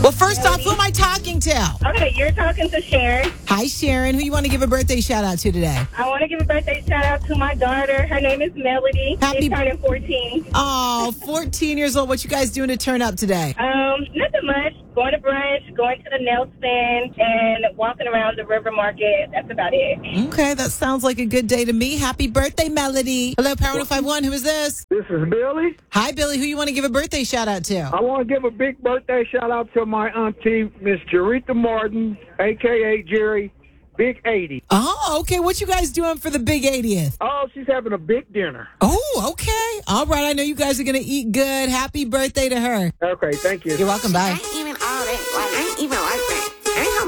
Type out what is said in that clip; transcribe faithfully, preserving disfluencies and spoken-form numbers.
Well, first off, who am I talking to? Okay, you're talking to Sharon. Hi, Sharon. Who you want to give a birthday shout out to today? I want to give a birthday shout out to my daughter. Her name is Melody. Happy- She's turning fourteen. Oh, fourteen years old. What you guys doing to turn up today? Um, nothing much. Going to brunch, going to the nail stand, and walking around the river market. That's about it. Okay, that sounds like a good day to me. Happy birthday, Melody. Hello, Power one oh five one. Who is this? This is Billy. Hi, Billy. Who you want to give a birthday shout out to? I want to give a big birthday shout out to my auntie, Miss Jerita Martin, a k a. Jerry, Big eighty. Oh, okay. What you guys doing for the big eightieth? Oh, she's having a big dinner. Oh, okay. All right. I know you guys are going to eat good. Happy birthday to her. Okay, thank you. You're welcome. Bye.